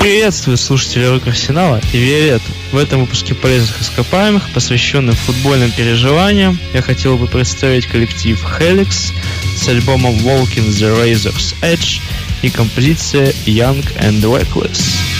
Приветствую слушателей Рок-Арсенала и Виолет. В этом выпуске полезных ископаемых, посвященным футбольным переживаниям, я хотел бы представить коллектив Helix с альбомом Walking the Razor's Edge и композиция Young and Reckless.